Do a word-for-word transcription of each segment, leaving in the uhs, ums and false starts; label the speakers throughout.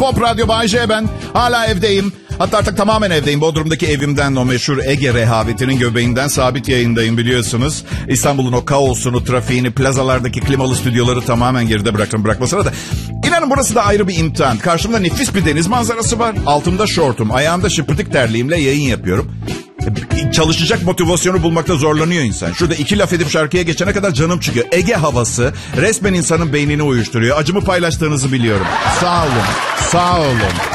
Speaker 1: Pop Radyo Bay J ben. Hala evdeyim. Hatta artık tamamen evdeyim. Bodrum'daki evimden, o meşhur Ege rehavetinin göbeğinden sabit yayındayım biliyorsunuz. İstanbul'un o kaosunu, trafiğini, plazalardaki klimalı stüdyoları tamamen geride bıraktım bırakmasına da. İnanın burası da ayrı bir imtihan. Karşımda nefis bir deniz manzarası var. Altımda şortum, ayağımda şıpırtık terliğimle yayın yapıyorum. Çalışacak motivasyonu bulmakta zorlanıyor insan. Şurada iki laf edip şarkıya geçene kadar canım çıkıyor. Ege havası resmen insanın beynini uyuşturuyor. Acımı paylaştığınızı biliyorum. Sağ olun, sağ olun.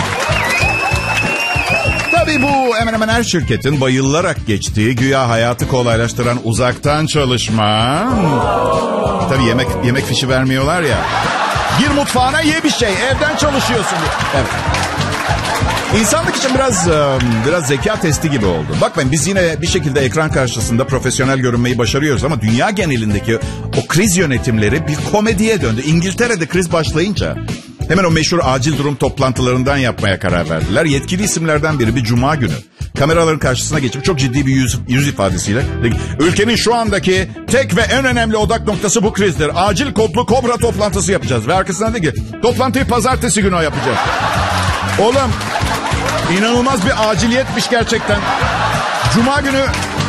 Speaker 1: Tabii bu hemen hemen her şirketin bayılarak geçtiği, güya hayatı kolaylaştıran uzaktan çalışma. Tabii yemek yemek fişi vermiyorlar ya. Gir mutfağına ye bir şey, evden çalışıyorsun. Evet. İnsanlık için biraz biraz zeka testi gibi oldu. Bakmayın biz yine bir şekilde ekran karşısında profesyonel görünmeyi başarıyoruz ama dünya genelindeki o kriz yönetimleri bir komediye döndü. İngiltere'de kriz başlayınca hemen o meşhur acil durum toplantılarından yapmaya karar verdiler. Yetkili isimlerden biri bir cuma günü kameraların karşısına geçip çok ciddi bir yüz, yüz ifadesiyle ülkenin şu andaki tek ve en önemli odak noktası bu krizdir. Acil kodlu kobra toplantısı yapacağız. Ve arkasından dedi ki toplantıyı pazartesi günü yapacağız. Oğlum İnanılmaz bir aciliyetmiş gerçekten. Cuma günü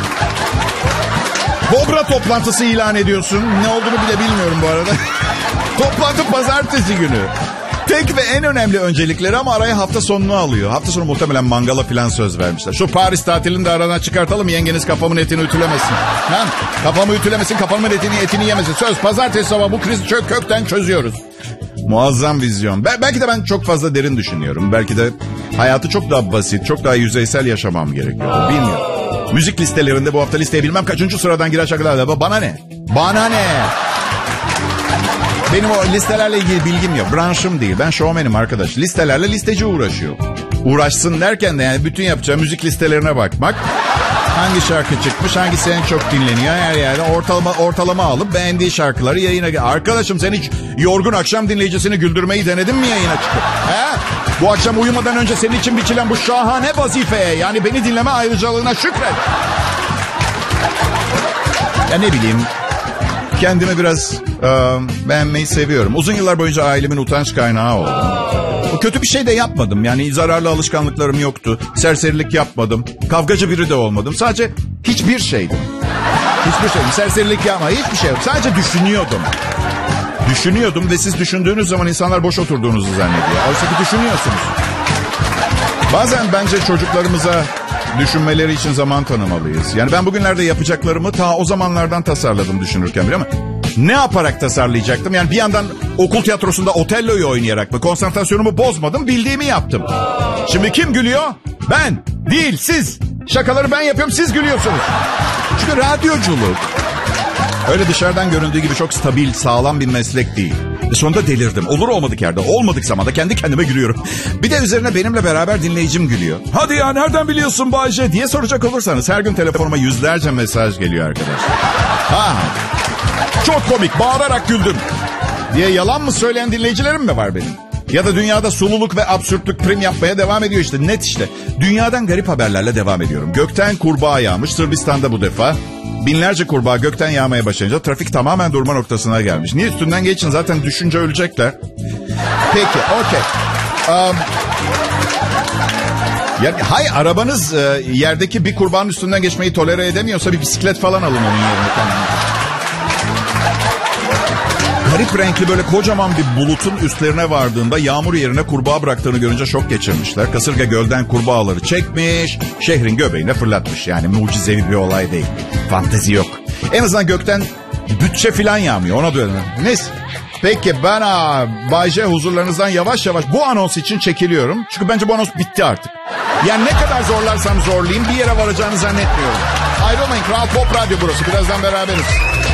Speaker 1: kobra toplantısı ilan ediyorsun. Ne olduğunu bile bilmiyorum bu arada. Toplantı pazartesi günü. Tek ve en önemli öncelikleri ama araya hafta sonunu alıyor. Hafta sonu muhtemelen mangala falan söz vermişler. Şu Paris tatilini de aradan çıkartalım. Yengeniz kafamın etini ütülemesin. Ha? Kafamı ütülemesin, kafamın etini etini yemesin. Söz pazartesi sabah bu krizi çök kökten çözüyoruz. Muazzam vizyon. Be- belki de ben çok fazla derin düşünüyorum. Belki de hayatı çok daha basit, çok daha yüzeysel yaşamam gerekiyor. Bilmiyorum. Müzik listelerinde bu hafta listeye bilmem kaçıncı sıradan giren şarkılar da bana ne? Bana ne? Benim o listelerle ilgili bilgim yok. Branşım değil. Ben şovmenim arkadaş. Listelerle listeci uğraşıyor. Uğraşsın derken de yani bütün yapacağı müzik listelerine bakmak. Hangi şarkı çıkmış, hangisi en çok dinleniyor her yerde ortalama ortalama alıp beğendiği şarkıları yayına... Arkadaşım sen hiç yorgun akşam dinleyicisini güldürmeyi denedin mi yayına çıkıp? He? Bu akşam uyumadan önce senin için biçilen bu şahane vazifeye, yani beni dinleme ayrıcalığına şükret. Ya ne bileyim, kendimi biraz e, beğenmeyi seviyorum. Uzun yıllar boyunca ailemin utanç kaynağı oldum. Bu kötü bir şey de yapmadım. Yani zararlı alışkanlıklarım yoktu. Serserilik yapmadım. Kavgacı biri de olmadım. Sadece hiçbir şeydim. Hiçbir şeydim. Serserilik yapma. Hiçbir şey yok. Sadece düşünüyordum. Düşünüyordum ve siz düşündüğünüz zaman insanlar boş oturduğunuzu zannediyor. Oysa ki düşünüyorsunuz. Bazen bence çocuklarımıza düşünmeleri için zaman tanımalıyız. Yani ben bugünlerde yapacaklarımı ta o zamanlardan tasarladım düşünürken bile ama ne yaparak tasarlayacaktım? Yani bir yandan okul tiyatrosunda Otello'yu oynayarak mı? Konsantrasyonumu bozmadım, bildiğimi yaptım. Şimdi kim gülüyor? Ben. Değil, siz. Şakaları ben yapıyorum, siz gülüyorsunuz. Çünkü radyoculuk öyle dışarıdan göründüğü gibi çok stabil, sağlam bir meslek değil. Ve sonunda delirdim. Olur olmadık yerde, olmadık zamanda kendi kendime gülüyorum. Bir de üzerine benimle beraber dinleyicim gülüyor. Hadi ya nereden biliyorsun Bayce diye soracak olursanız her gün telefonuma yüzlerce mesaj geliyor arkadaşlar. Ha. Çok komik, bağırarak güldüm diye yalan mı söyleyen dinleyicilerim mi var benim? Ya da dünyada sululuk ve absürtlük prim yapmaya devam ediyor işte. Net işte. Dünyadan garip haberlerle devam ediyorum. Gökten kurbağa yağmış. Sırbistan'da bu defa. Binlerce kurbağa gökten yağmaya başlayınca trafik tamamen durma noktasına gelmiş. Niye üstünden geçin? Zaten düşünce ölecekler. Peki, okey. Um, yani, hay arabanız e, yerdeki bir kurbağanın üstünden geçmeyi tolere edemiyorsa bir bisiklet falan alın onun yerine kendinize. Garip renkli böyle kocaman bir bulutun üstlerine vardığında yağmur yerine kurbağa bıraktığını görünce şok geçirmişler. Kasırga gölden kurbağaları çekmiş, şehrin göbeğine fırlatmış. Yani mucizevi bir olay değil. Fantezi yok. En azından gökten bütçe falan yağmıyor. Ona da öyle. Neyse. Peki ben aa, Bay J huzurlarınızdan yavaş yavaş bu anons için çekiliyorum. Çünkü bence bu anons bitti artık. Yani ne kadar zorlarsam zorlayayım bir yere varacağını zannetmiyorum. Ayrılmayın. Kral Pop Radyo burası. Birazdan beraberiz.